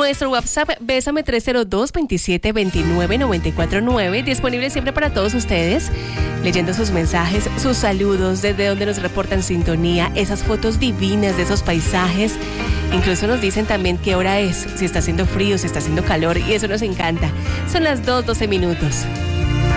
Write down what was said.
Nuestro WhatsApp, Bésame 302-2729-949, disponible siempre para todos ustedes, leyendo sus mensajes, sus saludos, desde donde nos reportan sintonía, esas fotos divinas de esos paisajes. Incluso nos dicen también qué hora es, si está haciendo frío, si está haciendo calor, y eso nos encanta. Son las 2:12 minutos.